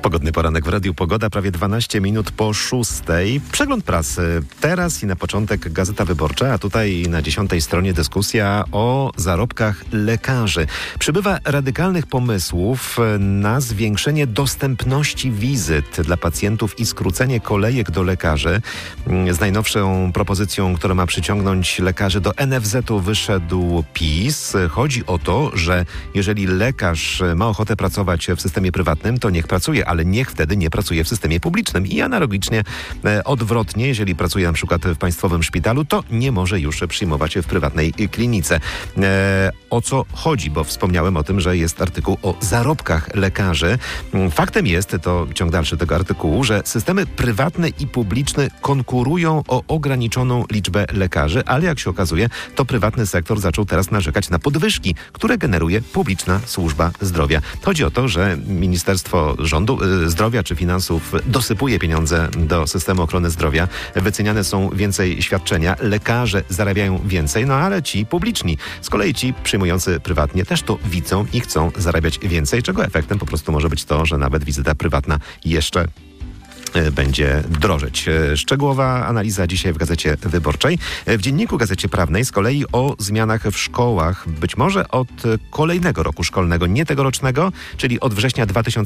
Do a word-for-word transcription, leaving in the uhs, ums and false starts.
Pogodny poranek w Radiu Pogoda, prawie dwanaście minut po szóstej. Przegląd prasy. Teraz i na początek Gazeta Wyborcza, a tutaj na dziesiątej stronie dyskusja o zarobkach lekarzy. Przybywa radykalnych pomysłów na zwiększenie dostępności wizyt dla pacjentów i skrócenie kolejek do lekarzy. Z najnowszą propozycją, która ma przyciągnąć lekarzy do en ef zetu, wyszedł PiS. Chodzi o to, że jeżeli lekarz ma ochotę pracować w systemie prywatnym, to niech pracuje, ale niech wtedy nie pracuje w systemie publicznym. I analogicznie e, odwrotnie, jeżeli pracuje na przykład w państwowym szpitalu, to nie może już przyjmować w prywatnej klinice. E, o co chodzi? Bo wspomniałem o tym, że jest artykuł o zarobkach lekarzy. Faktem jest, to ciąg dalszy tego artykułu, że systemy prywatne i publiczne konkurują o ograniczoną liczbę lekarzy, ale jak się okazuje, to prywatny sektor zaczął teraz narzekać na podwyżki, które generuje publiczna służba zdrowia. Chodzi o to, że Ministerstwo Rządu Zdrowia czy Finansów dosypuje pieniądze do systemu ochrony zdrowia. Wyceniane są więcej świadczenia, lekarze zarabiają więcej, no ale ci publiczni, z kolei ci przyjmujący prywatnie też to widzą i chcą zarabiać więcej, czego efektem po prostu może być to, że nawet wizyta prywatna jeszcze będzie drożeć. Szczegółowa analiza dzisiaj w Gazecie Wyborczej. W Dzienniku Gazecie Prawnej z kolei o zmianach w szkołach. Być może od kolejnego roku szkolnego, nie tegorocznego, czyli od września dwa tysiące